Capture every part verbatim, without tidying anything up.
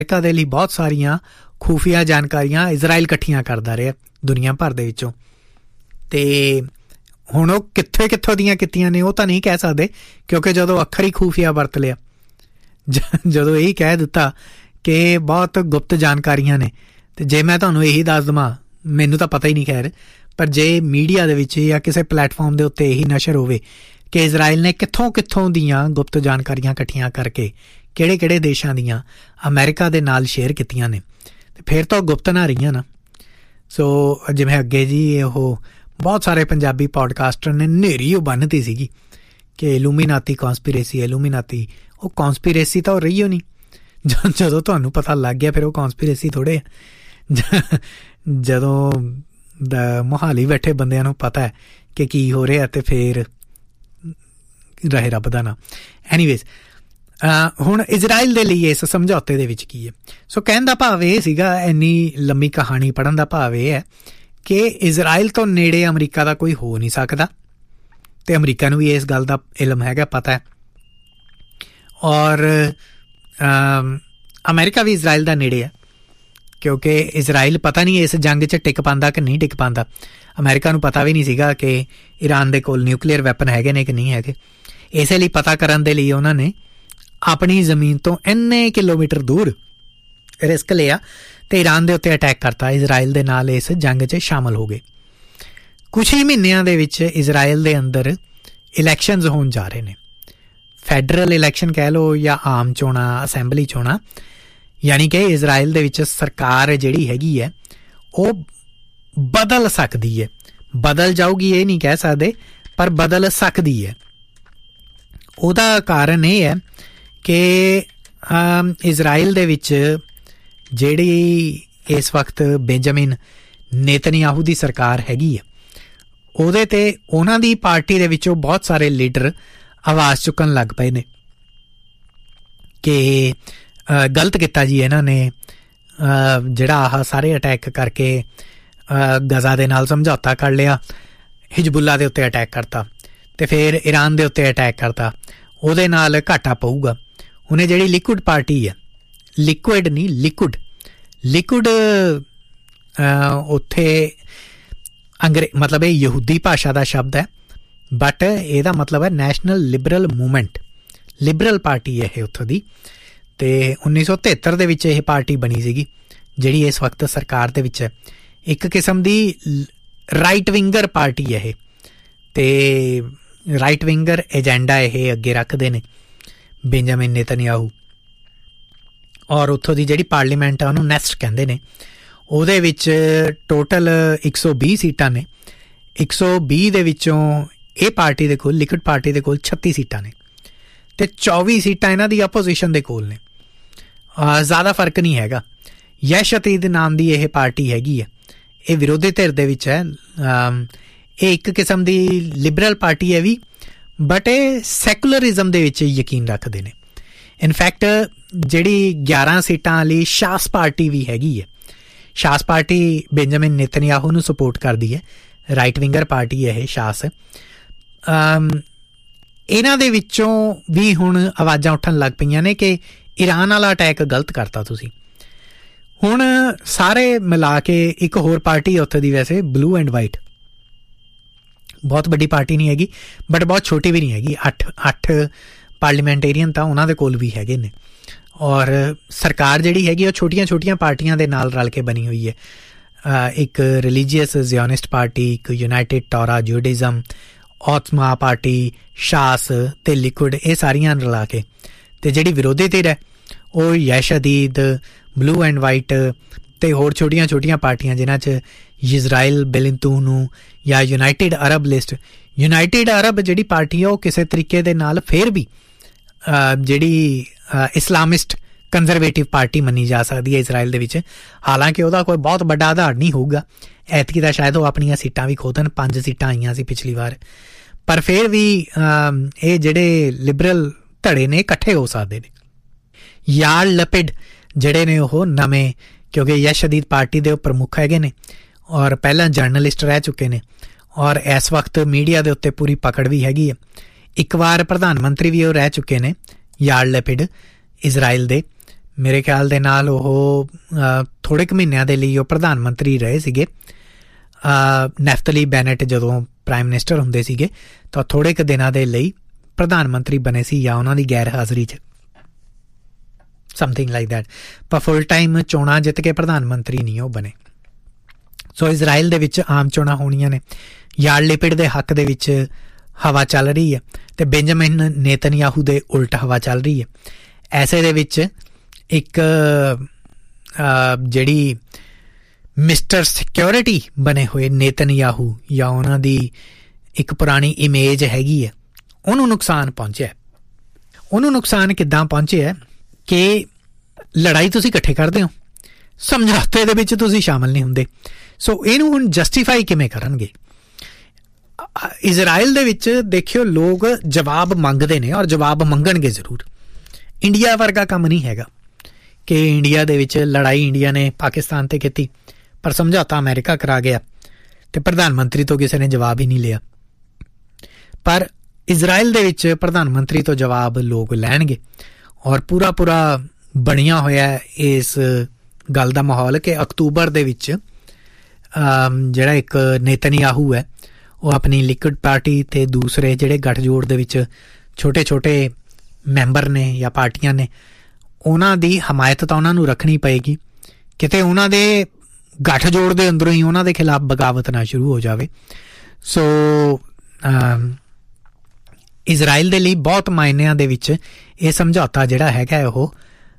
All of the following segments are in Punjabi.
ਅਮਰੀਕਾ ਦੇ ਲਈ ਬਹੁਤ ਸਾਰੀਆਂ ਖੂਫੀਆ ਜਾਣਕਾਰੀਆਂ ਇਜ਼ਰਾਈਲ ਇਕੱਠੀਆਂ ਕਰਦਾ ਰਿਹਾ ਦੁਨੀਆ ਭਰ ਦੇ ਵਿੱਚੋਂ। ਅਤੇ ਹੁਣ ਉਹ ਕਿੱਥੇ ਕਿੱਥੋਂ ਦੀਆਂ ਕੀਤੀਆਂ ਨੇ ਉਹ ਤਾਂ ਨਹੀਂ ਕਹਿ ਸਕਦੇ, ਕਿਉਂਕਿ ਜਦੋਂ ਅੱਖਰ ਹੀ ਖੂਫੀਆ ਵਰਤ ਲਿਆ, ਜ ਜਦੋਂ ਇਹੀ ਕਹਿ ਦਿੱਤਾ ਕਿ ਬਹੁਤ ਗੁਪਤ ਜਾਣਕਾਰੀਆਂ ਨੇ, ਅਤੇ ਜੇ ਮੈਂ ਤੁਹਾਨੂੰ ਇਹੀ ਦੱਸ ਦੇਵਾਂ, ਮੈਨੂੰ ਤਾਂ ਪਤਾ ਹੀ ਨਹੀਂ ਖੈਰ, ਪਰ ਜੇ ਮੀਡੀਆ ਦੇ ਵਿੱਚ ਜਾਂ ਕਿਸੇ ਪਲੇਟਫਾਰਮ ਦੇ ਉੱਤੇ ਇਹੀ ਨਸ਼ਰ ਹੋਵੇ ਕਿ ਇਜ਼ਰਾਈਲ ਨੇ ਕਿੱਥੋਂ ਕਿੱਥੋਂ ਦੀਆਂ ਗੁਪਤ ਜਾਣਕਾਰੀਆਂ ਇਕੱਠੀਆਂ ਕਰਕੇ ਕਿਹੜੇ ਕਿਹੜੇ ਦੇਸ਼ਾਂ ਦੀਆਂ ਅਮਰੀਕਾ ਦੇ ਨਾਲ ਸ਼ੇਅਰ ਕੀਤੀਆਂ ਨੇ, ਅਤੇ ਫਿਰ ਤਾਂ ਉਹ ਗੁਪਤ ਨਾ ਰਹੀਆਂ ਨਾ। ਸੋ ਜਿਵੇਂ ਅੱਗੇ ਜੀ ਉਹ ਬਹੁਤ ਸਾਰੇ ਪੰਜਾਬੀ ਪੋਡਕਾਸਟਰ ਨੇ ਨੇਰੀ ਉਹ ਬੰਨ੍ਹਤੀ ਸੀਗੀ ਕਿ ਇਲੂਮੀਨਾਤੀ ਕੌਂਸਪੀਰੇਸੀ ਇਲੂਮੀਨਾਤੀ, ਉਹ ਕੌਂਸਪੀਰੇਸੀ ਤਾਂ ਉਹ ਰਹੀ ਓ ਨਹੀਂ। ਜਦੋਂ ਤੁਹਾਨੂੰ ਪਤਾ ਲੱਗ ਗਿਆ ਫਿਰ ਉਹ ਕੌਂਸਪੀਰੇਸੀ ਥੋੜ੍ਹੇ ਆ। ਜਦੋਂ ਦ ਮੋਹਾਲੀ ਬੈਠੇ ਬੰਦਿਆਂ ਨੂੰ ਪਤਾ ਹੈ ਕਿ ਕੀ ਹੋ ਰਿਹਾ, ਅਤੇ ਫਿਰ ਰਹੇ ਰੱਬ ਦਾ ਨਾਂ। ਐਨੀਵੇਜ਼, ਹੁਣ ਇਜ਼ਰਾਈਲ ਦੇ ਲਈ ਇਸ ਸਮਝੌਤੇ ਦੇ ਵਿੱਚ ਕੀ ਹੈ? ਸੋ ਕਹਿਣ ਦਾ ਭਾਵ ਇਹ ਸੀਗਾ, ਇੰਨੀ ਲੰਮੀ ਕਹਾਣੀ ਪੜ੍ਹਨ ਦਾ ਭਾਵ ਇਹ ਹੈ ਕਿ ਇਜ਼ਰਾਈਲ ਤੋਂ ਨੇੜੇ ਅਮਰੀਕਾ ਦਾ ਕੋਈ ਹੋ ਨਹੀਂ ਸਕਦਾ, ਅਤੇ ਅਮਰੀਕਾ ਨੂੰ ਵੀ ਇਸ ਗੱਲ ਦਾ ਇਲਮ ਹੈਗਾ, ਪਤਾ ਹੈ। ਔਰ ਅਮਰੀਕਾ ਵੀ ਇਜ਼ਰਾਈਲ ਦਾ ਨੇੜੇ ਹੈ, ਕਿਉਂਕਿ ਇਜ਼ਰਾਈਲ ਪਤਾ ਨਹੀਂ ਇਸ ਜੰਗ 'ਚ ਟਿਕ ਪਾਉਂਦਾ ਕਿ ਨਹੀਂ ਟਿਕ ਪਾਉਂਦਾ। ਅਮਰੀਕਾ ਨੂੰ ਪਤਾ ਵੀ ਨਹੀਂ ਸੀਗਾ ਕਿ ਈਰਾਨ ਦੇ ਕੋਲ ਨਿਊਕਲੀਅਰ ਵੈਪਨ ਹੈਗੇ ਨੇ ਕਿ ਨਹੀਂ ਹੈਗੇ। ਇਸੇ ਲਈ ਪਤਾ ਕਰਨ ਦੇ ਲਈ ਉਹਨਾਂ ਨੇ ਆਪਣੀ ਜ਼ਮੀਨ ਤੋਂ ਇੰਨੇ ਕਿਲੋਮੀਟਰ ਦੂਰ ਰਿਸਕ ਲਿਆ ਅਤੇ ਈਰਾਨ ਦੇ ਉੱਤੇ ਅਟੈਕ ਕਰਤਾ। ਇਜ਼ਰਾਈਲ ਦੇ ਨਾਲ ਇਸ ਜੰਗ 'ਚ ਸ਼ਾਮਲ ਹੋ ਗਏ। ਕੁਛ ਹੀ ਮਹੀਨਿਆਂ ਦੇ ਵਿੱਚ ਇਜ਼ਰਾਈਲ ਦੇ ਅੰਦਰ ਇਲੈਕਸ਼ਨਜ਼ ਹੋਣ ਜਾ ਰਹੇ ਨੇ, ਫੈਡਰਲ ਇਲੈਕਸ਼ਨ ਕਹਿ ਲਓ ਜਾਂ ਆਮ ਚੋਣਾਂ, ਅਸੈਂਬਲੀ ਚੋਣਾਂ। ਯਾਨੀ ਕਿ ਇਜ਼ਰਾਈਲ ਦੇ ਵਿੱਚ ਸਰਕਾਰ ਜਿਹੜੀ ਹੈਗੀ ਹੈ ਉਹ ਬਦਲ ਸਕਦੀ ਹੈ, ਬਦਲ ਜਾਊਗੀ ਇਹ ਨਹੀਂ ਕਹਿ ਸਕਦੇ, ਪਰ ਬਦਲ ਸਕਦੀ ਹੈ। ਉਹਦਾ ਕਾਰਨ ਇਹ ਹੈ ਕਿ ਇਜ਼ਰਾਈਲ ਦੇ ਵਿੱਚ ਜਿਹੜੀ ਇਸ ਵਕਤ ਬੈਂਜਾਮਿਨ ਨੇਤਨਯਾਹੂ ਦੀ ਸਰਕਾਰ ਹੈਗੀ ਹੈ, ਉਹਦੇ 'ਤੇ ਉਹਨਾਂ ਦੀ ਪਾਰਟੀ ਦੇ ਵਿੱਚੋਂ ਬਹੁਤ ਸਾਰੇ ਲੀਡਰ ਆਵਾਜ਼ ਚੁੱਕਣ ਲੱਗ ਪਏ ਨੇ ਕਿ ਗਲਤ ਕੀਤਾ ਜੀ ਇਹਨਾਂ ਨੇ, ਜਿਹੜਾ ਆਹ ਸਾਰੇ ਅਟੈਕ ਕਰਕੇ ਗਜ਼ਾ ਦੇ ਨਾਲ ਸਮਝੌਤਾ ਕਰ ਲਿਆ, ਹਿਜਬੁੱਲਾ ਦੇ ਉੱਤੇ ਅਟੈਕ ਕਰਤਾ, ਅਤੇ ਫਿਰ ਈਰਾਨ ਦੇ ਉੱਤੇ ਅਟੈਕ ਕਰਤਾ, ਉਹਦੇ ਨਾਲ ਘਾਟਾ ਪਊਗਾ। ਉਹਨੇ ਜਿਹੜੀ ਲਿਕੁਇਡ ਪਾਰਟੀ ਹੈ, ਲਿਕੁਇਡ ਨਹੀਂ ਲਿਕੁਡ ਲਿਕੁਡ ਉੱਥੇ ਅੰਗਰੇ ਮਤਲਬ ਇਹ ਯਹੂਦੀ ਭਾਸ਼ਾ ਦਾ ਸ਼ਬਦ ਹੈ, ਬਟ ਇਹਦਾ ਮਤਲਬ ਹੈ national Liberal movement, Liberal party ਹੈ ਇਹ ਉੱਥੋਂ ਦੀ। ਅਤੇ ਉੱਨੀ ਸੌ ਤਿਹੱਤਰ ਦੇ ਵਿੱਚ ਇਹ ਪਾਰਟੀ ਬਣੀ ਸੀਗੀ ਜਿਹੜੀ ਇਸ ਵਕਤ ਸਰਕਾਰ ਦੇ ਵਿੱਚ ਹੈ। ਇੱਕ ਕਿਸਮ ਦੀ ਰਾਈਟ ਵਿੰਗਰ ਪਾਰਟੀ ਹੈ ਇਹ, ਅਤੇ ਰਾਈਟ ਵਿੰਗਰ ਏਜੰਡਾ ਇਹ ਅੱਗੇ ਰੱਖਦੇ ਨੇ ਬੈਂਜਾਮਿਨ ਨੇਤਨਯਾਹੂ। ਔਰ ਉੱਥੋਂ ਦੀ ਜਿਹੜੀ ਪਾਰਲੀਮੈਂਟ ਆ ਉਹਨੂੰ ਨੈਸਟ ਕਹਿੰਦੇ ਨੇ। ਉਹਦੇ ਵਿੱਚ ਟੋਟਲ ਇੱਕ ਸੌ ਵੀਹ ਸੀਟਾਂ ਨੇ। ਇੱਕ ਸੌ ਵੀਹ ਦੇ ਵਿੱਚੋਂ ਇਹ ਪਾਰਟੀ ਦੇ ਕੋਲ, ਲਿਕੁਇਡ ਪਾਰਟੀ ਦੇ ਕੋਲ ਛੱਤੀ ਸੀਟਾਂ ਨੇ, ਅਤੇ ਚੌਵੀ ਸੀਟਾਂ ਇਹਨਾਂ ਦੀ ਆਪੋਜੀਸ਼ਨ ਦੇ ਕੋਲ ਨੇ। ਜ਼ਿਆਦਾ ਫਰਕ ਨਹੀਂ ਹੈਗਾ। ਯਸ਼ ਅਤੀਦ ਨਾਮ ਦੀ ਇਹ ਪਾਰਟੀ ਹੈਗੀ ਹੈ, ਇਹ ਵਿਰੋਧੀ ਧਿਰ ਦੇ ਵਿੱਚ ਹੈ। ਇਹ ਇੱਕ ਕਿਸਮ ਦੀ ਲਿਬਰਲ ਪਾਰਟੀ ਹੈ ਵੀ, ਬਟ ਇਹ ਸੈਕੂਲਰਿਜ਼ਮ ਦੇ ਵਿੱਚ ਯਕੀਨ ਰੱਖਦੇ ਨੇ। ਇਨਫੈਕਟ ਜਿਹੜੀ ਗਿਆਰਾਂ ਸੀਟਾਂ ਵਾਲੀ ਸ਼ਾਸ ਪਾਰਟੀ ਵੀ ਹੈਗੀ ਹੈ, ਸ਼ਾਸ ਪਾਰਟੀ ਬੈਂਜਾਮਿਨ ਨੇਤਨਯਾਹੂ ਨੂੰ ਸਪੋਰਟ ਕਰਦੀ ਹੈ, ਰਾਈਟ ਵਿੰਗਰ ਪਾਰਟੀ ਹੈ ਇਹ ਸ਼ਾਸ। ਇਹਨਾਂ ਦੇ ਵਿੱਚੋਂ ਵੀ ਹੁਣ ਆਵਾਜ਼ਾਂ ਉੱਠਣ ਲੱਗ ਪਈਆਂ ਨੇ ਕਿ ਈਰਾਨ ਵਾਲਾ ਅਟੈਕ ਗਲਤ ਕਰਤਾ ਤੁਸੀਂ। ਹੁਣ ਸਾਰੇ ਮਿਲਾ ਕੇ ਇੱਕ ਹੋਰ ਪਾਰਟੀ ਉੱਥੇ ਦੀ, ਵੈਸੇ ਬਲੂ ਐਂਡ ਵਾਈਟ, ਬਹੁਤ ਵੱਡੀ ਪਾਰਟੀ ਨਹੀਂ ਹੈਗੀ ਬਟ ਬਹੁਤ ਛੋਟੀ ਵੀ ਨਹੀਂ ਹੈਗੀ, ਅੱਠ ਅੱਠ ਪਾਰਲੀਮੈਂਟੇਰੀਅਨ ਤਾਂ ਉਹਨਾਂ ਦੇ ਕੋਲ ਵੀ ਹੈਗੇ ਨੇ। ਔਰ ਸਰਕਾਰ ਜਿਹੜੀ ਹੈਗੀ ਉਹ ਛੋਟੀਆਂ ਛੋਟੀਆਂ ਪਾਰਟੀਆਂ ਦੇ ਨਾਲ ਰਲ ਕੇ ਬਣੀ ਹੋਈ ਹੈ। ਇੱਕ ਰਿਲੀਜੀਅਸ ਜ਼ਿਓਨਿਸਟ ਪਾਰਟੀ, ਇੱਕ ਯੂਨਾਈਟਿਡ ਟੋਰਾ ਜੂਡਿਜ਼ਮ, ਔਤਮਾ ਪਾਰਟੀ, ਸ਼ਾਸ ਅਤੇ ਲਿਕੁਇਡ, ਇਹ ਸਾਰੀਆਂ ਰਲਾ ਕੇ। ਅਤੇ ਜਿਹੜੀ ਵਿਰੋਧੀ ਧਿਰ ਹੈ ਉਹ ਯਸ਼ ਅਤੀਦ, ਬਲੂ ਐਂਡ ਵਾਈਟ ਅਤੇ ਹੋਰ ਛੋਟੀਆਂ ਛੋਟੀਆਂ ਪਾਰਟੀਆਂ ਜਿਨ੍ਹਾਂ 'ਚ ਇਜ਼ਰਾਈਲ ਬੈਲਿੰਤੂਨੂ ਜਾਂ ਯੂਨਾਈਟਿਡ ਅਰਬ ਲਿਸਟ। ਯੂਨਾਈਟਿਡ ਅਰਬ ਜਿਹੜੀ ਪਾਰਟੀ ਹੈ ਉਹ ਕਿਸੇ ਤਰੀਕੇ ਦੇ ਨਾਲ ਫਿਰ ਵੀ ਜਿਹੜੀ ਇਸਲਾਮਿਸਟ ਕੰਜ਼ਰਵੇਟਿਵ ਪਾਰਟੀ ਮੰਨੀ ਜਾ ਸਕਦੀ ਹੈ ਇਜ਼ਰਾਈਲ ਦੇ ਵਿੱਚ, ਹਾਲਾਂਕਿ ਉਹਦਾ ਕੋਈ ਬਹੁਤ ਵੱਡਾ ਆਧਾਰ ਨਹੀਂ ਹੋਊਗਾ। ਐਤਕੀ ਤਾਂ ਸ਼ਾਇਦ ਉਹ ਆਪਣੀਆਂ ਸੀਟਾਂ ਵੀ ਖੋਦਣ, ਪੰਜ ਸੀਟਾਂ ਆਈਆਂ ਸੀ ਪਿਛਲੀ ਵਾਰ, ਪਰ ਫਿਰ ਵੀ ਇਹ ਜਿਹੜੇ ਲਿਬਰਲ ਧੜੇ ਨੇ ਇਕੱਠੇ ਹੋ ਸਕਦੇ ਨੇ। ਯਾਰ ਲਪਿਡ ਜਿਹੜੇ ਨੇ ਉਹ ਨਵੇਂ, ਕਿਉਂਕਿ ਯਸ਼ ਅਤੀਦ ਪਾਰਟੀ ਦੇ ਉਹ ਪ੍ਰਮੁੱਖ ਹੈਗੇ ਨੇ ਔਰ ਪਹਿਲਾਂ ਜਰਨਲਿਸਟ ਰਹਿ ਚੁੱਕੇ ਨੇ, ਔਰ ਇਸ ਵਕਤ ਮੀਡੀਆ ਦੇ ਉੱਤੇ ਪੂਰੀ ਪਕੜ ਵੀ ਹੈਗੀ ਹੈ। ਇੱਕ ਵਾਰ ਪ੍ਰਧਾਨ ਮੰਤਰੀ ਵੀ ਉਹ ਰਹਿ ਚੁੱਕੇ ਨੇ ਯਾਰ ਲਪਿਡ ਇਜ਼ਰਾਈਲ ਦੇ, ਮੇਰੇ ਖਿਆਲ ਦੇ ਨਾਲ ਉਹ ਥੋੜ੍ਹੇ ਕੁ ਮਹੀਨਿਆਂ ਦੇ ਲਈ ਉਹ ਪ੍ਰਧਾਨ ਮੰਤਰੀ ਰਹੇ ਸੀਗੇ। ਨੈਫਤਲੀ ਬੈਨੇਟ ਜਦੋਂ ਪ੍ਰਾਈਮ ਮਿਨਿਸਟਰ ਹੁੰਦੇ ਸੀਗੇ ਤਾਂ ਥੋੜ੍ਹੇ ਕੁ ਦਿਨਾਂ ਦੇ ਲਈ ਪ੍ਰਧਾਨ ਮੰਤਰੀ ਬਣੇ ਸੀ, ਜਾਂ ਉਹਨਾਂ ਦੀ ਗੈਰ ਹਾਜ਼ਰੀ 'ਚ, ਸਮਥਿੰਗ ਲਾਈਕ ਦੈਟ। ਪਰ ਫੁੱਲ ਟਾਈਮ ਚੋਣਾਂ ਜਿੱਤ ਕੇ ਪ੍ਰਧਾਨ ਮੰਤਰੀ ਨਹੀਂ ਉਹ ਬਣੇ। ਸੋ ਇਜ਼ਰਾਈਲ ਦੇ ਵਿੱਚ ਆਮ ਚੋਣਾਂ ਹੋਣੀਆਂ ਨੇ। ਯਾਰ ਲਿਪਿਡ ਦੇ ਹੱਕ ਦੇ ਵਿੱਚ ਹਵਾ ਚੱਲ ਰਹੀ ਹੈ ਅਤੇ ਬੈਂਜਾਮਿਨ ਨੇਤਨਯਾਹੂ ਦੇ ਉਲਟ ਹਵਾ ਚੱਲ ਰਹੀ ਹੈ। ਐਸੇ ਦੇ ਵਿੱਚ ਇੱਕ ਜਿਹੜੀ ਮਿਸਟਰ ਸਿਕਿਉਰਿਟੀ ਬਣੇ ਹੋਏ ਨੇਤਨਯਾਹੂ, ਜਾਂ ਉਹਨਾਂ ਦੀ ਇੱਕ ਪੁਰਾਣੀ ਇਮੇਜ ਹੈਗੀ ਹੈ, ਉਹਨੂੰ ਨੁਕਸਾਨ ਪਹੁੰਚਿਆ। ਉਹਨੂੰ ਨੁਕਸਾਨ ਕਿੱਦਾਂ ਪਹੁੰਚਿਆ ਕਿ ਲੜਾਈ ਤੁਸੀਂ ਇਕੱਠੇ ਕਰਦੇ ਹੋ, ਸਮਝੌਤੇ ਦੇ ਵਿੱਚ ਤੁਸੀਂ ਸ਼ਾਮਲ ਨਹੀਂ ਹੁੰਦੇ। ਸੋ ਇਹਨੂੰ ਹੁਣ ਜਸਟੀਫਾਈ ਕਿਵੇਂ ਕਰਨਗੇ? ਇਜ਼ਰਾਈਲ ਦੇ ਵਿੱਚ ਦੇਖਿਓ ਲੋਕ ਜਵਾਬ ਮੰਗਦੇ ਨੇ, ਔਰ ਜਵਾਬ ਮੰਗਣਗੇ ਜ਼ਰੂਰ। ਇੰਡੀਆ ਵਰਗਾ ਕੰਮ ਨਹੀਂ ਹੈਗਾ ਕਿ ਇੰਡੀਆ ਦੇ ਵਿੱਚ ਲੜਾਈ ਇੰਡੀਆ ਨੇ ਪਾਕਿਸਤਾਨ 'ਤੇ ਕੀਤੀ, ਪਰ ਸਮਝੌਤਾ ਅਮਰੀਕਾ ਕਰਾ ਗਿਆ ਅਤੇ ਪ੍ਰਧਾਨ ਮੰਤਰੀ ਤੋਂ ਕਿਸੇ ਨੇ ਜਵਾਬ ਹੀ ਨਹੀਂ ਲਿਆ। ਪਰ ਇਜ਼ਰਾਈਲ ਦੇ ਵਿੱਚ ਪ੍ਰਧਾਨ ਮੰਤਰੀ ਤੋਂ ਜਵਾਬ ਲੋਕ ਲੈਣਗੇ, ਔਰ ਪੂਰਾ ਪੂਰਾ ਬਣਿਆ ਹੋਇਆ ਇਸ ਗੱਲ ਦਾ ਮਾਹੌਲ ਕਿ ਅਕਤੂਬਰ ਦੇ ਵਿੱਚ ਜਿਹੜਾ ਇੱਕ ਨੇਤਨਯਾਹੂ ਹੈ ਉਹ ਆਪਣੀ ਲਿਕੁਇਡ ਪਾਰਟੀ ਅਤੇ ਦੂਸਰੇ ਜਿਹੜੇ ਗੱਠਜੋੜ ਦੇ ਵਿੱਚ ਛੋਟੇ ਛੋਟੇ ਮੈਂਬਰ ਨੇ ਜਾਂ ਪਾਰਟੀਆਂ ਨੇ, ਉਹਨਾਂ ਦੀ ਹਮਾਇਤ ਤਾਂ ਉਹਨਾਂ ਨੂੰ ਰੱਖਣੀ ਪਏਗੀ। ਕਿਤੇ ਉਹਨਾਂ ਦੇ ਗੱਠਜੋੜ ਦੇ ਅੰਦਰੋਂ ਹੀ ਉਹਨਾਂ ਦੇ ਖਿਲਾਫ ਬਗਾਵਤ ਨਾ ਸ਼ੁਰੂ ਹੋ ਜਾਵੇ। ਸੋ ਇਜ਼ਰਾਈਲ ਦੇ ਲਈ ਬਹੁਤ ਮਾਇਨਿਆਂ ਦੇ ਵਿੱਚ ਇਹ ਸਮਝੌਤਾ ਜਿਹੜਾ ਹੈਗਾ ਉਹ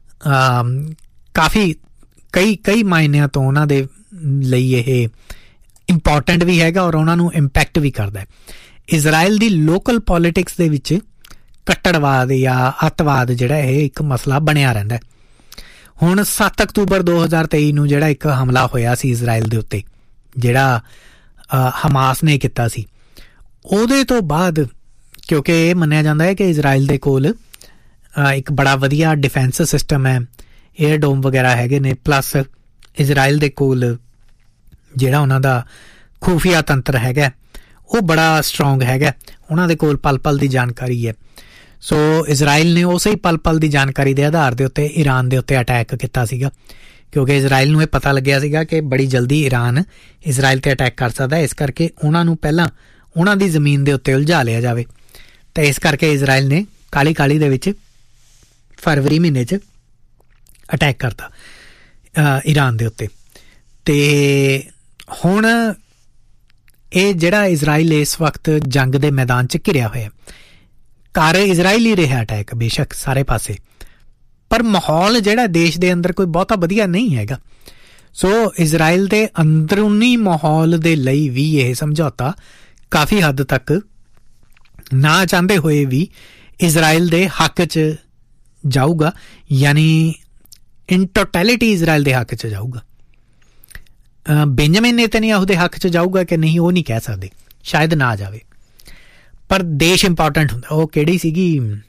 ਕਾਫੀ ਕਈ ਕਈ ਮਾਇਨਿਆਂ ਤੋਂ ਉਹਨਾਂ ਦੇ ਲਈ ਇਹ ਇੰਪੋਰਟੈਂਟ ਵੀ ਹੈਗਾ, ਔਰ ਉਹਨਾਂ ਨੂੰ ਇੰਪੈਕਟ ਵੀ ਕਰਦਾ ਹੈ। ਇਜ਼ਰਾਈਲ ਦੀ ਲੋਕਲ ਪੋਲੀਟਿਕਸ ਦੇ ਵਿੱਚ ਕੱਟੜਵਾਦ ਜਾਂ ਅੱਤਵਾਦ ਜਿਹੜਾ ਇਹ ਇੱਕ ਮਸਲਾ ਬਣਿਆ ਰਹਿੰਦਾ। ਹੁਣ ਸੱਤ ਅਕਤੂਬਰ ਦੋ ਹਜ਼ਾਰ ਤੇਈ ਨੂੰ ਜਿਹੜਾ ਇੱਕ ਹਮਲਾ ਹੋਇਆ ਸੀ ਇਜ਼ਰਾਈਲ ਦੇ ਉੱਤੇ, ਜਿਹੜਾ ਹਮਾਸ ਨੇ ਕੀਤਾ ਸੀ, ਉਹਦੇ ਤੋਂ ਬਾਅਦ ਕਿਉਂਕਿ ਇਹ ਮੰਨਿਆ ਜਾਂਦਾ ਹੈ ਕਿ ਇਜ਼ਰਾਈਲ ਦੇ ਕੋਲ ਇੱਕ ਬੜਾ ਵਧੀਆ ਡਿਫੈਂਸ ਸਿਸਟਮ ਹੈ, ਏਅਰ ਡੋਮ ਵਗੈਰਾ ਹੈਗੇ ਨੇ, ਪਲੱਸ ਇਜ਼ਰਾਈਲ ਦੇ ਕੋਲ ਜਿਹੜਾ ਉਹਨਾਂ ਦਾ ਖੂਫੀਆ ਤੰਤਰ ਹੈਗਾ ਉਹ ਬੜਾ ਸਟਰੋਂਗ ਹੈਗਾ, ਉਹਨਾਂ ਦੇ ਕੋਲ ਪਲ ਪਲ ਦੀ ਜਾਣਕਾਰੀ ਹੈ। ਸੋ ਇਜ਼ਰਾਈਲ ਨੇ ਉਸੇ ਹੀ ਪਲ ਪਲ ਦੀ ਜਾਣਕਾਰੀ ਦੇ ਆਧਾਰ ਦੇ ਉੱਤੇ ਈਰਾਨ ਦੇ ਉੱਤੇ ਅਟੈਕ ਕੀਤਾ ਸੀਗਾ, ਕਿਉਂਕਿ ਇਜ਼ਰਾਈਲ ਨੂੰ ਇਹ ਪਤਾ ਲੱਗਿਆ ਸੀਗਾ ਕਿ ਬੜੀ ਜਲਦੀ ਈਰਾਨ ਇਜ਼ਰਾਈਲ 'ਤੇ ਅਟੈਕ ਕਰ ਸਕਦਾ, ਇਸ ਕਰਕੇ ਉਹਨਾਂ ਨੂੰ ਪਹਿਲਾਂ ਉਹਨਾਂ ਦੀ ਜ਼ਮੀਨ ਦੇ ਉੱਤੇ ਉਲਝਾ ਲਿਆ ਜਾਵੇ। ਅਤੇ ਇਸ ਕਰਕੇ ਇਜ਼ਰਾਈਲ ਨੇ ਕਾਲੀ ਕਾਲੀ ਦੇ ਵਿੱਚ ਫਰਵਰੀ ਮਹੀਨੇ 'ਚ ਅਟੈਕ ਕਰਤਾ ਈਰਾਨ ਦੇ ਉੱਤੇ। ਅਤੇ ਹੁਣ ਇਹ ਜਿਹੜਾ ਇਜ਼ਰਾਈਲ ਇਸ ਵਕਤ ਜੰਗ ਦੇ ਮੈਦਾਨ 'ਚ ਘਿਰਿਆ ਹੋਇਆ, ਕਰ ਇਜ਼ਰਾਈਲ ਹੀ ਰਿਹਾ ਅਟੈਕ ਬੇਸ਼ੱਕ ਸਾਰੇ ਪਾਸੇ, ਪਰ ਮਾਹੌਲ ਜਿਹੜਾ ਦੇਸ਼ ਦੇ ਅੰਦਰ ਕੋਈ ਬਹੁਤਾ ਵਧੀਆ ਨਹੀਂ ਹੈਗਾ। ਸੋ ਇਜ਼ਰਾਈਲ ਦੇ ਅੰਦਰੂਨੀ ਮਾਹੌਲ ਦੇ ਲਈ ਵੀ ਇਹ ਸਮਝੌਤਾ ਕਾਫੀ ਹੱਦ ਤੱਕ ਨਾ ਚਾਹੁੰਦੇ ਹੋਏ ਵੀ ਇਜ਼ਰਾਈਲ ਦੇ ਹੱਕ 'ਚ ਜਾਊਗਾ, ਯਾਨੀ ਇਨ ਟੋਟੈਲਿਟੀ ਇਜ਼ਰਾਈਲ ਦੇ ਹੱਕ 'ਚ ਜਾਊਗਾ। ਬੈਂਜਾਮਿਨ ਨੇਤਨਯਾਹੂ ਦੇ ਹੱਕ 'ਚ ਜਾਊਗਾ ਕਿ ਨਹੀਂ ਉਹ ਨਹੀਂ ਕਹਿ ਸਕਦੇ, ਸ਼ਾਇਦ ਨਾ ਜਾਵੇ, ਪਰ ਦੇਸ਼ ਇੰਪੋਰਟੈਂਟ ਹੁੰਦਾ। ਉਹ ਕਿਹੜੀ ਸੀਗੀ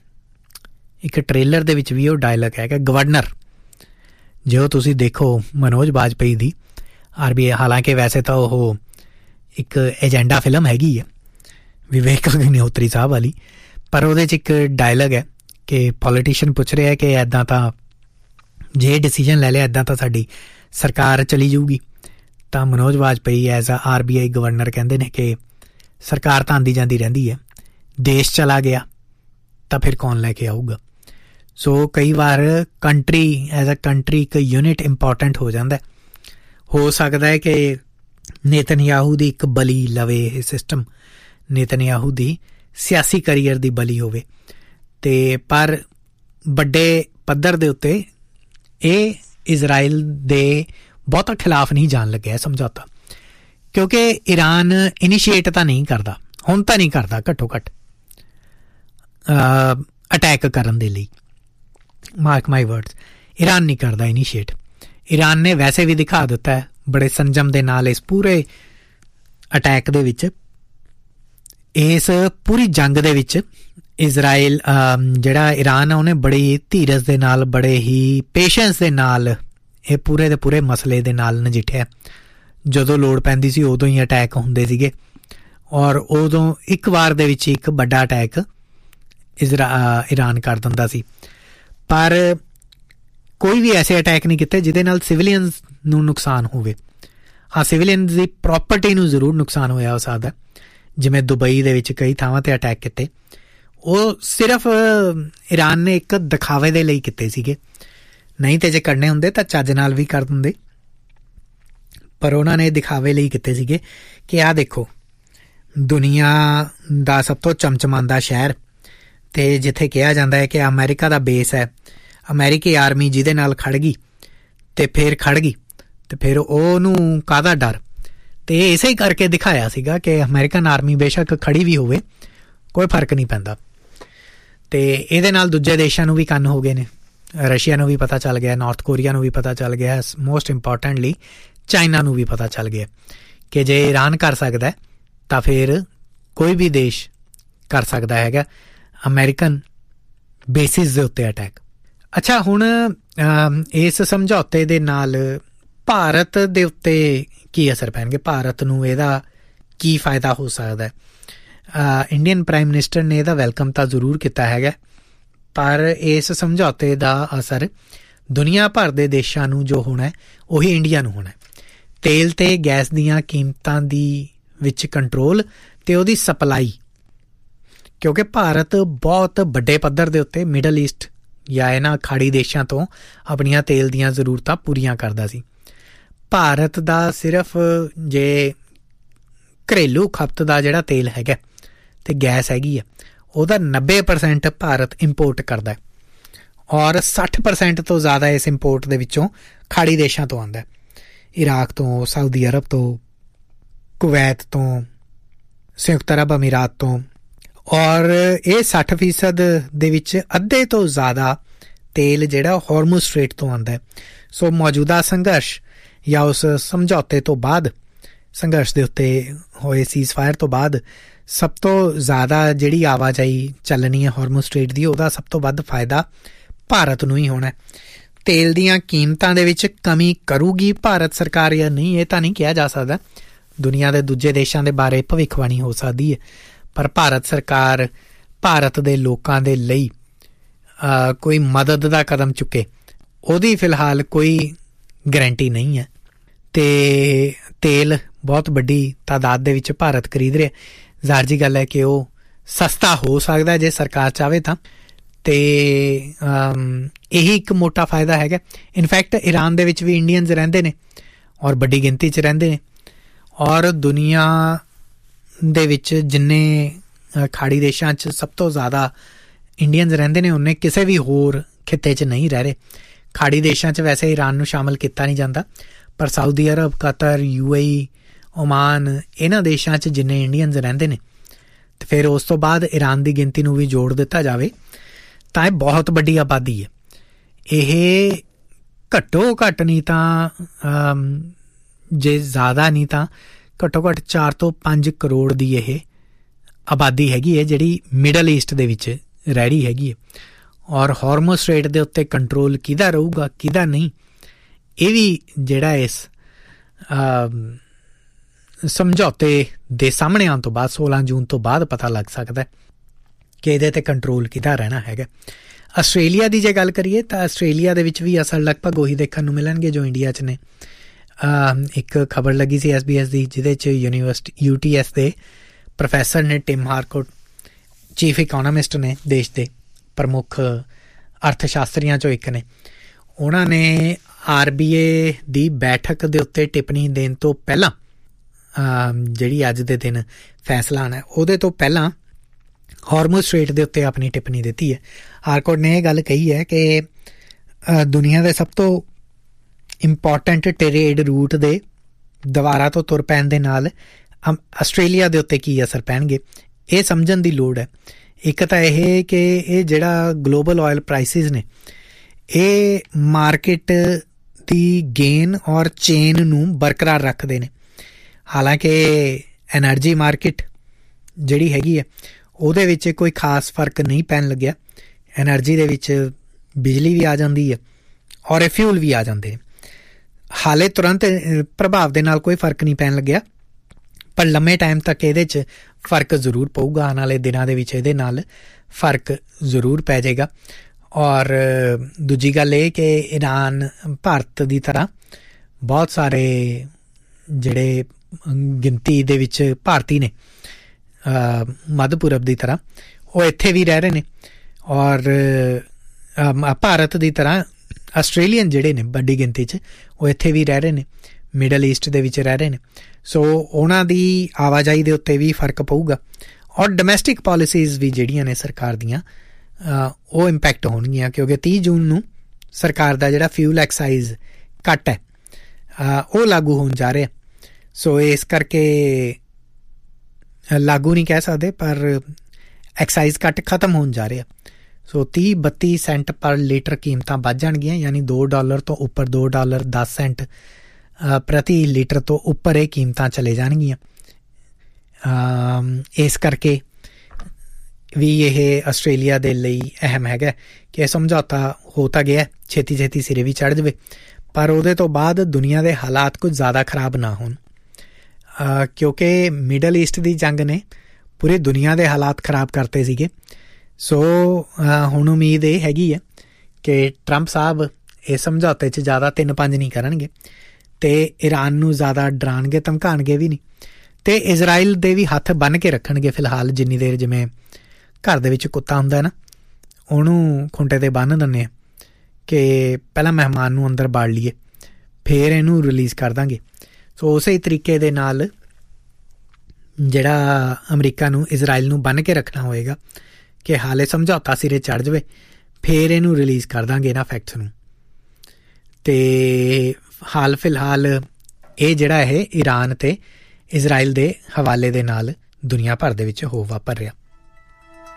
ਇੱਕ ਟ੍ਰੇਲਰ ਦੇ ਵਿੱਚ ਵੀ ਉਹ ਡਾਇਲੌਗ ਹੈਗਾ ਗਵਰਨਰ, ਜੇ ਉਹ ਤੁਸੀਂ ਦੇਖੋ ਮਨੋਜ ਬਾਜਪੇਈ ਦੀ ਆਰ ਬੀ ਆਈ, ਹਾਲਾਂਕਿ ਵੈਸੇ ਤਾਂ ਉਹ ਇੱਕ ਏਜੰਡਾ ਫਿਲਮ ਹੈਗੀ ਹੈ ਵਿਵੇਕ ਅਗਨੀਹੋਤਰੀ ਸਾਹਿਬ ਵਾਲੀ, ਪਰ ਉਹਦੇ 'ਚ ਇੱਕ ਡਾਇਲੌਗ ਹੈ ਕਿ ਪੋਲੀਟੀਸ਼ੀਅਨ ਪੁੱਛ ਰਿਹਾ ਕਿ ਇੱਦਾਂ ਤਾਂ ਜੇ ਡਿਸੀਜ਼ਨ ਲੈ ਲਿਆ ਇੱਦਾਂ ਤਾਂ ਸਾਡੀ ਸਰਕਾਰ ਚਲੀ ਜਾਊਗੀ, ਤਾਂ Manoj ਬਾਜਪੇਈ as a R B I governor ਕਹਿੰਦੇ ਨੇ ਕਿ ਸਰਕਾਰ ਤਾਂ ਆਉਂਦੀ ਜਾਂਦੀ ਰਹਿੰਦੀ ਹੈ, ਦੇਸ਼ ਚਲਾ ਗਿਆ ਤਾਂ ਫਿਰ ਕੌਣ ਲੈ ਕੇ ਆਊਗਾ। ਸੋ ਕਈ ਵਾਰ ਕੰਟਰੀ ਐਜ਼ ਅ ਕੰਟਰੀ ਇੱਕ ਯੂਨਿਟ ਇੰਪੋਰਟੈਂਟ ਹੋ ਜਾਂਦਾ। ਹੋ ਸਕਦਾ ਹੈ ਕਿ ਨੇਤਨਯਾਹੂ ਦੀ ਇੱਕ ਬਲੀ ਲਵੇ ਇਹ ਸਿਸਟਮ, ਨੇਤਨਯਾਹੂ ਦੀ ਸਿਆਸੀ ਕਰੀਅਰ ਦੀ ਬਲੀ ਹੋਵੇ, ਅਤੇ ਪਰ ਵੱਡੇ ਪੱਧਰ ਦੇ ਉੱਤੇ ਇਹ ਇਜ਼ਰਾਈਲ ਦੇ ਬਹੁਤਾ ਖਿਲਾਫ ਨਹੀਂ ਜਾਣ ਲੱਗਿਆ ਸਮਝੌਤਾ, ਕਿਉਂਕਿ ਈਰਾਨ ਇਨੀਸ਼ੀਏਟ ਤਾਂ ਨਹੀਂ ਕਰਦਾ, ਹੁਣ ਤਾਂ ਨਹੀਂ ਕਰਦਾ ਘੱਟੋ ਘੱਟ ਅਟੈਕ ਕਰਨ ਦੇ ਲਈ, ਮਾਰਕ ਮਾਈ ਵਰਡਸ, ਈਰਾਨ ਨਹੀਂ ਕਰਦਾ ਇਨੀਸ਼ੀਏਟ। ਈਰਾਨ ਨੇ ਵੈਸੇ ਵੀ ਦਿਖਾ ਦਿੱਤਾ ਹੈ ਬੜੇ ਸੰਜਮ ਦੇ ਨਾਲ ਇਸ ਪੂਰੇ ਅਟੈਕ ਦੇ ਵਿੱਚ, ਇਸ ਪੂਰੀ ਜੰਗ ਦੇ ਵਿੱਚ ਇਜ਼ਰਾਈਲ ਜਿਹੜਾ ਈਰਾਨ ਆ ਉਹਨੇ ਬੜੀ ਧੀਰਜ ਦੇ ਨਾਲ, ਬੜੇ ਹੀ ਪੇਸ਼ੈਂਸ ਦੇ ਨਾਲ ਇਹ ਪੂਰੇ ਦੇ ਪੂਰੇ ਮਸਲੇ ਦੇ ਨਾਲ ਨਜਿੱਠਿਆ। ਜਦੋਂ ਲੋੜ ਪੈਂਦੀ ਸੀ ਉਦੋਂ ਹੀ ਅਟੈਕ ਹੁੰਦੇ ਸੀਗੇ, ਔਰ ਉਦੋਂ ਇੱਕ ਵਾਰ ਦੇ ਵਿੱਚ ਇੱਕ ਵੱਡਾ ਅਟੈਕ ਇਜ਼ਰਾ ਈਰਾਨ ਕਰ ਦਿੰਦਾ ਸੀ। ਪਰ ਕੋਈ ਵੀ ਐਸੇ ਅਟੈਕ ਨਹੀਂ ਕੀਤੇ ਜਿਹਦੇ ਨਾਲ ਸਿਵਲੀਅਨਸ ਨੂੰ ਨੁਕਸਾਨ ਹੋਵੇ। ਹਾਂ, ਸਿਵਲੀਅਨਸ ਦੀ ਪ੍ਰੋਪਰਟੀ ਨੂੰ ਜ਼ਰੂਰ ਨੁਕਸਾਨ ਹੋਇਆ ਹੋ ਸਕਦਾ, ਜਿਵੇਂ ਦੁਬਈ ਦੇ ਵਿੱਚ ਕਈ ਥਾਵਾਂ 'ਤੇ ਅਟੈਕ ਕੀਤੇ। ਉਹ ਸਿਰਫ ਈਰਾਨ ਨੇ ਇੱਕ ਦਿਖਾਵੇ ਦੇ ਲਈ ਕੀਤੇ ਸੀਗੇ, ਨਹੀਂ ਤਾਂ ਜੇ ਕਰਨੇ ਹੁੰਦੇ ਤਾਂ ਚੱਜ ਨਾਲ ਵੀ ਕਰ ਦਿੰਦੇ, ਪਰ ਉਹਨਾਂ ਨੇ ਦਿਖਾਵੇ ਲਈ ਕੀਤੇ ਸੀਗੇ ਕਿ ਆਹ ਦੇਖੋ ਦੁਨੀਆ ਦਾ ਸਭ ਤੋਂ ਚਮਚਮਾਂਦਾ ਸ਼ਹਿਰ, ਅਤੇ ਜਿੱਥੇ ਕਿਹਾ ਜਾਂਦਾ ਹੈ ਕਿ ਅਮਰੀਕਾ ਦਾ ਬੇਸ ਹੈ, ਅਮਰੀਕੀ ਆਰਮੀ ਜਿਹਦੇ ਨਾਲ ਖੜ੍ਹ ਗਈ ਅਤੇ ਫਿਰ ਖੜ੍ਹ ਗਈ ਅਤੇ ਫਿਰ ਉਹਨੂੰ ਕਾਹਦਾ ਡਰ। ਅਤੇ ਇਸੇ ਹੀ ਕਰਕੇ ਦਿਖਾਇਆ ਸੀਗਾ ਕਿ ਅਮਰੀਕਨ ਆਰਮੀ ਬੇਸ਼ੱਕ ਖੜ੍ਹੀ ਵੀ ਹੋਵੇ ਕੋਈ ਫਰਕ ਨਹੀਂ ਪੈਂਦਾ। ਅਤੇ ਇਹਦੇ ਨਾਲ ਦੂਜੇ ਦੇਸ਼ਾਂ ਨੂੰ ਵੀ ਕੰਨ ਹੋ ਗਏ ਨੇ, ਰਸ਼ੀਆ ਨੂੰ ਵੀ ਪਤਾ ਚੱਲ ਗਿਆ, ਨਾਰਥ ਕੋਰੀਆ ਨੂੰ ਵੀ ਪਤਾ ਚੱਲ ਗਿਆ, ਮੋਸਟ ਇੰਪੋਰਟੈਂਟਲੀ ਚਾਈਨਾ ਨੂੰ ਵੀ ਪਤਾ ਚੱਲ ਗਿਆ ਕਿ ਜੇ ਈਰਾਨ ਕਰ ਸਕਦਾ ਤਾਂ ਫਿਰ ਕੋਈ ਵੀ ਦੇਸ਼ ਕਰ ਸਕਦਾ ਹੈਗਾ ਅਮਰੀਕਨ ਬੇਸਿਸ ਦੇ ਉੱਤੇ ਅਟੈਕ। ਅੱਛਾ, ਹੁਣ ਇਸ ਸਮਝੌਤੇ ਦੇ ਨਾਲ ਭਾਰਤ ਦੇ ਉੱਤੇ ਕੀ ਅਸਰ ਪੈਣਗੇ, ਭਾਰਤ ਨੂੰ ਇਹਦਾ ਕੀ ਫਾਇਦਾ ਹੋ ਸਕਦਾ। ਇੰਡੀਅਨ ਪ੍ਰਾਈਮ ਮਿਨਿਸਟਰ ਨੇ ਇਹਦਾ ਵੈਲਕਮ ਤਾਂ ਜ਼ਰੂਰ ਕੀਤਾ ਹੈਗਾ, ਪਰ ਇਸ ਸਮਝੌਤੇ ਦਾ ਅਸਰ ਦੁਨੀਆ ਭਰ ਦੇ ਦੇਸ਼ਾਂ ਨੂੰ ਜੋ ਹੋਣਾ ਉਹੀ ਇੰਡੀਆ ਨੂੰ ਹੋਣਾ। ਤੇਲ ਅਤੇ ਗੈਸ ਦੀਆਂ ਕੀਮਤਾਂ ਦੀ ਵਿੱਚ ਕੰਟਰੋਲ ਅਤੇ ਉਹਦੀ ਸਪਲਾਈ, ਕਿਉਂਕਿ ਭਾਰਤ ਬਹੁਤ ਵੱਡੇ ਪੱਧਰ ਦੇ ਉੱਤੇ ਮਿਡਲ ਈਸਟ ਜਾਂ ਇਹਨਾਂ ਖਾੜੀ ਦੇਸ਼ਾਂ ਤੋਂ ਆਪਣੀਆਂ ਤੇਲ ਦੀਆਂ ਜ਼ਰੂਰਤਾਂ ਪੂਰੀਆਂ ਕਰਦਾ ਸੀ। ਭਾਰਤ ਦਾ ਸਿਰਫ ਜੇ ਘਰੇਲੂ ਖਪਤ ਦਾ ਜਿਹੜਾ ਤੇਲ ਹੈਗਾ ਅਤੇ ਗੈਸ ਹੈਗੀ ਆ, ਉਹਦਾ ਨੱਬੇ ਪਰਸੈਂਟ ਭਾਰਤ ਇੰਪੋਰਟ ਕਰਦਾ, ਔਰ ਸੱਠ ਪਰਸੈਂਟ ਤੋਂ ਜ਼ਿਆਦਾ ਇਸ ਇੰਪੋਰਟ ਦੇ ਵਿੱਚੋਂ ਖਾੜੀ ਦੇਸ਼ਾਂ ਤੋਂ ਆਉਂਦਾ, ਇਰਾਕ ਤੋਂ, ਸਾਊਦੀ ਅਰਬ ਤੋਂ, ਕੁਵੈਤ ਤੋਂ, ਸੰਯੁਕਤ ਅਰਬ ਅਮੀਰਾਤ ਤੋਂ, ਔਰ ਇਹ ਸੱਠ ਫੀਸਦ ਦੇ ਵਿੱਚ ਅੱਧੇ ਤੋਂ ਜ਼ਿਆਦਾ ਤੇਲ ਜਿਹੜਾ ਹਾਰਮੁਜ਼ ਸਟ੍ਰੇਟ ਤੋਂ ਆਉਂਦਾ। ਸੋ ਮੌਜੂਦਾ ਸੰਘਰਸ਼ ਜਾਂ ਉਸ ਸਮਝੌਤੇ ਤੋਂ ਬਾਅਦ, ਸੰਘਰਸ਼ ਦੇ ਉੱਤੇ ਹੋਏ ਸੀਜ਼ ਫਾਇਰ ਤੋਂ ਬਾਅਦ ਸਭ ਤੋਂ ਜ਼ਿਆਦਾ ਜਿਹੜੀ ਆਵਾਜਾਈ ਚੱਲਣੀ ਹੈ ਹਾਰਮੁਜ਼ ਸਟ੍ਰੇਟ ਦੀ, ਉਹਦਾ ਸਭ ਤੋਂ ਵੱਧ ਫਾਇਦਾ ਭਾਰਤ ਨੂੰ ਹੀ ਹੋਣਾ। ਤੇਲ ਦੀਆਂ ਕੀਮਤਾਂ ਦੇ ਵਿੱਚ ਕਮੀ ਕਰੂਗੀ ਭਾਰਤ ਸਰਕਾਰ ਜਾਂ ਨਹੀਂ, ਇਹ ਤਾਂ ਨਹੀਂ ਕਿਹਾ ਜਾ ਸਕਦਾ। ਦੁਨੀਆ ਦੇ ਦੂਜੇ ਦੇਸ਼ਾਂ ਦੇ ਬਾਰੇ ਭਵਿੱਖਬਾਣੀ ਹੋ ਸਕਦੀ ਹੈ, ਪਰ ਭਾਰਤ ਸਰਕਾਰ ਭਾਰਤ ਦੇ ਲੋਕਾਂ ਦੇ ਲਈ ਕੋਈ ਮਦਦ ਦਾ ਕਦਮ ਚੁੱਕੇ ਉਹਦੀ ਫਿਲਹਾਲ ਕੋਈ ਗਰੰਟੀ ਨਹੀਂ ਹੈ। ਅਤੇ ਤੇਲ ਬਹੁਤ ਵੱਡੀ ਤਾਦਾਦ ਦੇ ਵਿੱਚ ਭਾਰਤ ਖਰੀਦ ਰਿਹਾ, ਜ਼ਾਹਰ ਜੀ ਗੱਲ ਹੈ ਕਿ ਉਹ ਸਸਤਾ ਹੋ ਸਕਦਾ ਜੇ ਸਰਕਾਰ ਚਾਹਵੇ ਤਾਂ, ਅਤੇ ਇਹੀ ਇੱਕ ਮੋਟਾ ਫਾਇਦਾ ਹੈਗਾ। ਇਨਫੈਕਟ ਈਰਾਨ ਦੇ ਵਿੱਚ ਵੀ ਇੰਡੀਅਨਸ ਰਹਿੰਦੇ ਨੇ ਔਰ ਵੱਡੀ ਗਿਣਤੀ 'ਚ ਰਹਿੰਦੇ ਨੇ, ਔਰ ਦੁਨੀਆ ਦੇ ਵਿੱਚ ਜਿੰਨੇ ਖਾੜੀ ਦੇਸ਼ਾਂ 'ਚ ਸਭ ਤੋਂ ਜ਼ਿਆਦਾ ਇੰਡੀਅਨਸ ਰਹਿੰਦੇ ਨੇ, ਉਹਨੇ ਕਿਸੇ ਵੀ ਹੋਰ ਖਿੱਤੇ 'ਚ ਨਹੀਂ ਰਹਿ ਰਹੇ। ਖਾੜੀ ਦੇਸ਼ਾਂ 'ਚ ਵੈਸੇ ਈਰਾਨ ਨੂੰ ਸ਼ਾਮਲ ਕੀਤਾ ਨਹੀਂ ਜਾਂਦਾ, ਪਰ Saudi Arab, Qatar, U A E, Oman, ਇਹਨਾਂ ਦੇਸ਼ਾਂ 'ਚ ਜਿੰਨੇ ਇੰਡੀਅਨਸ ਰਹਿੰਦੇ ਨੇ, ਅਤੇ ਫਿਰ ਉਸ ਤੋਂ ਬਾਅਦ ਈਰਾਨ ਦੀ ਗਿਣਤੀ ਨੂੰ ਵੀ ਜੋੜ ਦਿੱਤਾ ਜਾਵੇ ਤਾਂ ਇਹ ਬਹੁਤ ਵੱਡੀ ਆਬਾਦੀ ਹੈ। ਇਹ ਘੱਟੋ ਘੱਟ ਨਹੀਂ ਤਾਂ ਜੇ ਜ਼ਿਆਦਾ ਨਹੀਂ ਤਾਂ ਘੱਟੋ ਘੱਟ ਚਾਰ ਤੋਂ ਪੰਜ ਕਰੋੜ ਦੀ ਇਹ ਆਬਾਦੀ ਹੈਗੀ ਹੈ ਜਿਹੜੀ ਮਿਡਲ ਈਸਟ ਦੇ ਵਿੱਚ ਰਹਿ ਰਹੀ ਹੈਗੀ ਹੈ। ਔਰ ਹਾਰਮੁਜ਼ ਸਟ੍ਰੇਟ ਦੇ ਉੱਤੇ ਕੰਟਰੋਲ ਕਿਹਦਾ ਰਹੂਗਾ ਕਿਹਦਾ ਨਹੀਂ, ਇਹ ਵੀ ਜਿਹੜਾ ਇਸ ਸਮਝੌਤੇ ਦੇ ਸਾਹਮਣੇ ਆਉਣ ਤੋਂ ਬਾਅਦ ਸੋਲਾਂ ਜੂਨ ਤੋਂ ਬਾਅਦ ਪਤਾ ਲੱਗ ਸਕਦਾ ਕਿ ਇਹਦੇ 'ਤੇ ਕੰਟਰੋਲ ਕਿਹਦਾ ਰਹਿਣਾ ਹੈਗਾ। ਆਸਟ੍ਰੇਲੀਆ ਦੀ ਜੇ ਗੱਲ ਕਰੀਏ ਤਾਂ ਆਸਟ੍ਰੇਲੀਆ ਦੇ ਵਿੱਚ ਵੀ ਅਸਲ ਲਗਭਗ ਉਹੀ ਦੇਖਣ ਨੂੰ ਮਿਲਣਗੇ ਜੋ ਇੰਡੀਆ 'ਚ ਨੇ। ਇੱਕ ਖਬਰ ਲੱਗੀ ਸੀ ਐਸ ਬੀ ਐਸ ਦੀ, ਜਿਹਦੇ 'ਚ ਯੂਨੀਵਰਸਿਟੀ ਯੂ ਟੀ ਐਸ ਦੇ ਪ੍ਰੋਫੈਸਰ ਨੇ, ਟਿਮ ਹਾਰਕੋਟ, ਚੀਫ ਇਕੋਨੋਮਿਸਟ ਨੇ, ਦੇਸ਼ ਦੇ ਪ੍ਰਮੁੱਖ ਅਰਥ ਸ਼ਾਸਤਰੀਆਂ 'ਚੋਂ ਇੱਕ ਨੇ। ਉਹਨਾਂ ਨੇ ਆਰ ਬੀ ਏ ਦੀ ਬੈਠਕ ਦੇ ਉੱਤੇ ਟਿੱਪਣੀ ਦੇਣ ਤੋਂ ਪਹਿਲਾਂ, ਜਿਹੜੀ ਅੱਜ ਦੇ ਦਿਨ ਫੈਸਲਾ ਆਉਣਾ ਉਹਦੇ ਤੋਂ ਪਹਿਲਾਂ ਹਾਰਮੁਜ਼ ਸਟ੍ਰੇਟ ਦੇ ਉੱਤੇ ਆਪਣੀ ਟਿੱਪਣੀ ਦਿੱਤੀ ਹੈ। ਹਾਰਕੋਟ ਨੇ ਇਹ ਗੱਲ ਕਹੀ ਹੈ ਕਿ ਦੁਨੀਆ ਦੇ ਸਭ ਤੋਂ ਇੰਪੋਰਟੈਂਟ ਟਰੇਡ ਰੂਟ ਦੇ ਦੁਬਾਰਾ ਤੋਂ ਤੁਰ ਪੈਣ ਦੇ ਨਾਲ ਆਸਟ੍ਰੇਲੀਆ ਦੇ ਉੱਤੇ ਕੀ ਅਸਰ ਪੈਣਗੇ, ਇਹ ਸਮਝਣ ਦੀ ਲੋੜ ਹੈ। ਇੱਕ ਤਾਂ ਇਹ ਕਿ ਇਹ ਜਿਹੜਾ ਗਲੋਬਲ ਆਇਲ ਪ੍ਰਾਈਸਿਸ ਨੇ, ਇਹ ਮਾਰਕੀਟ ਦੀ ਗੇਨ ਔਰ ਚੇਨ ਨੂੰ ਬਰਕਰਾਰ ਰੱਖਦੇ ਨੇ। ਹਾਲਾਂਕਿ ਐਨਰਜੀ ਮਾਰਕੀਟ ਜਿਹੜੀ ਹੈਗੀ ਹੈ ਉਹਦੇ ਵਿੱਚ ਕੋਈ ਖਾਸ ਫਰਕ ਨਹੀਂ ਪੈਣ ਲੱਗਿਆ। ਐਨਰਜੀ ਦੇ ਵਿੱਚ ਬਿਜਲੀ ਵੀ ਆ ਜਾਂਦੀ ਹੈ ਔਰ ਫਿਊਲ ਵੀ ਆ ਜਾਂਦੇ ਨੇ। ਹਾਲੇ ਤੁਰੰਤ ਪ੍ਰਭਾਵ ਦੇ ਨਾਲ ਕੋਈ ਫਰਕ ਨਹੀਂ ਪੈਣ ਲੱਗਿਆ, ਪਰ ਲੰਮੇ ਟਾਈਮ ਤੱਕ ਇਹਦੇ 'ਚ ਫਰਕ ਜ਼ਰੂਰ ਪਊਗਾ। ਆਉਣ ਵਾਲੇ ਦਿਨਾਂ ਦੇ ਵਿੱਚ ਇਹਦੇ ਨਾਲ ਫਰਕ ਜ਼ਰੂਰ ਪੈ ਜਾਏਗਾ। ਔਰ ਦੂਜੀ ਗੱਲ ਇਹ ਕਿ ਈਰਾਨ ਭਾਰਤ ਦੀ ਤਰ੍ਹਾਂ ਬਹੁਤ ਸਾਰੇ ਜਿਹੜੇ ਗਿਣਤੀ ਦੇ ਵਿੱਚ ਭਾਰਤੀ ਨੇ ਮੱਧ ਪੂਰਬ ਦੀ ਤਰ੍ਹਾਂ, ਉਹ ਇੱਥੇ ਵੀ ਰਹਿ ਰਹੇ ਨੇ। ਔਰ ਭਾਰਤ ਦੀ ਤਰ੍ਹਾਂ ਆਸਟ੍ਰੇਲੀਅਨ ਜਿਹੜੇ ਨੇ ਵੱਡੀ ਗਿਣਤੀ 'ਚ ਉਹ ਇੱਥੇ ਵੀ ਰਹਿ ਰਹੇ ਨੇ, ਮਿਡਲ ਈਸਟ ਦੇ ਵਿੱਚ ਰਹਿ ਰਹੇ ਨੇ। ਸੋ ਉਹਨਾਂ ਦੀ ਆਵਾਜਾਈ ਦੇ ਉੱਤੇ ਵੀ ਫਰਕ ਪਊਗਾ। ਔਰ ਡੋਮੈਸਟਿਕ ਪੋਲਿਸੀਜ਼ ਵੀ ਜਿਹੜੀਆਂ ਨੇ ਸਰਕਾਰ ਦੀਆਂ ਉਹ ਇੰਪੈਕਟ ਹੋਣਗੀਆਂ, ਕਿਉਂਕਿ ਤੀਹ ਜੂਨ ਨੂੰ ਸਰਕਾਰ ਦਾ ਜਿਹੜਾ ਫਿਊਲ ਐਕਸਾਈਜ਼ ਕੱਟ ਹੈ ਉਹ ਲਾਗੂ ਹੋਣ ਜਾ ਰਿਹਾ। ਸੋ ਇਸ ਕਰਕੇ ਲਾਗੂ ਨਹੀਂ ਕਹਿ ਸਕਦੇ, ਪਰ ਐਕਸਾਈਜ਼ ਕੱਟ ਖਤਮ ਹੋਣ ਜਾ ਰਿਹਾ। ਸੋ ਤੀਹ ਬੱਤੀ ਸੈਂਟ ਪਰ ਲੀਟਰ ਕੀਮਤਾਂ ਵੱਧ ਜਾਣਗੀਆਂ, ਯਾਨੀ ਦੋ ਡਾਲਰ ਤੋਂ ਉੱਪਰ, ਦੋ ਡਾਲਰ ਦਸ ਸੈਂਟ ਪ੍ਰਤੀ ਲੀਟਰ ਤੋਂ ਉੱਪਰ ਇਹ ਕੀਮਤਾਂ ਚਲੇ ਜਾਣਗੀਆਂ। ਇਸ ਕਰਕੇ ਵੀ ਇਹ ਆਸਟ੍ਰੇਲੀਆ ਦੇ ਲਈ ਅਹਿਮ ਹੈਗਾ ਕਿ ਇਹ ਸਮਝੌਤਾ ਹੋ ਤਾਂ ਗਿਆ, ਛੇਤੀ ਛੇਤੀ ਸਿਰੇ ਵੀ ਚੜ੍ਹ ਜਾਵੇ, ਪਰ ਉਹਦੇ ਤੋਂ ਬਾਅਦ ਦੁਨੀਆ ਦੇ ਹਾਲਾਤ ਕੁਝ ਜ਼ਿਆਦਾ ਖਰਾਬ ਨਾ ਹੋਣ, ਕਿਉਂਕਿ ਮਿਡਲ ਈਸਟ ਦੀ ਜੰਗ ਨੇ ਪੂਰੀ ਦੁਨੀਆ ਦੇ ਹਾਲਾਤ ਖਰਾਬ ਕਰਤੇ ਸੀਗੇ। ਸੋ ਹੁਣ ਉਮੀਦ ਇਹ ਹੈਗੀ ਹੈ ਕਿ ਟਰੰਪ ਸਾਹਿਬ ਇਹ ਸਮਝੌਤੇ 'ਚ ਜ਼ਿਆਦਾ ਤਿੰਨ ਪੰਜ ਨਹੀਂ ਕਰਨਗੇ ਅਤੇ ਈਰਾਨ ਨੂੰ ਜ਼ਿਆਦਾ ਡਰਾਉਣਗੇ ਧਮਕਾਉਣਗੇ ਵੀ ਨਹੀਂ, ਅਤੇ ਇਜ਼ਰਾਈਲ ਦੇ ਵੀ ਹੱਥ ਬੰਨ੍ਹ ਕੇ ਰੱਖਣਗੇ ਫਿਲਹਾਲ, ਜਿੰਨੀ ਦੇਰ ਜਿਵੇਂ ਘਰ ਦੇ ਵਿੱਚ ਕੁੱਤਾ ਹੁੰਦਾ ਨਾ, ਉਹਨੂੰ ਖੁੰਟੇ 'ਤੇ ਬੰਨ੍ਹ ਦਿੰਦੇ ਹਾਂ ਕਿ ਪਹਿਲਾਂ ਮਹਿਮਾਨ ਨੂੰ ਅੰਦਰ ਬਾੜ ਲਈਏ, ਫਿਰ ਇਹਨੂੰ ਰਿਲੀਜ਼ ਕਰ ਦਾਂਗੇ। ਸੋ ਉਸੇ ਤਰੀਕੇ ਦੇ ਨਾਲ ਜਿਹੜਾ ਅਮਰੀਕਾ ਨੂੰ ਇਜ਼ਰਾਈਲ ਨੂੰ ਬੰਨ੍ਹ ਕੇ ਰੱਖਣਾ ਹੋਏਗਾ ਕਿ ਹਾਲੇ ਸਮਝੌਤਾ ਸਿਰੇ ਚੜ੍ਹ ਜਾਵੇ, ਫਿਰ ਇਹਨੂੰ ਰਿਲੀਜ਼ ਕਰ ਦਾਂਗੇ ਇਹਨਾਂ ਫੈਕਟਸ ਨੂੰ। ਅਤੇ ਹਾਲ ਫਿਲਹਾਲ ਇਹ ਜਿਹੜਾ ਇਹ ਈਰਾਨ ਅਤੇ ਇਜ਼ਰਾਈਲ ਦੇ ਹਵਾਲੇ ਦੇ ਨਾਲ ਦੁਨੀਆ ਭਰ ਦੇ ਵਿੱਚ ਹੋ ਵਾਪਰ ਰਿਹਾ।